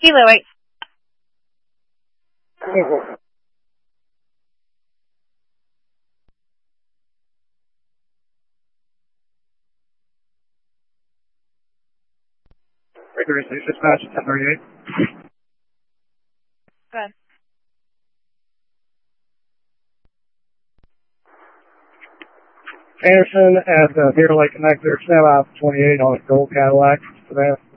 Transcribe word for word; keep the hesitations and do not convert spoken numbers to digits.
Kilo eight. twenty-four. Victory six dispatch, ten thirty-eight. Good. Anderson at uh, Deer Lake Connector, stand by twenty-eight on a gold Cadillac for that.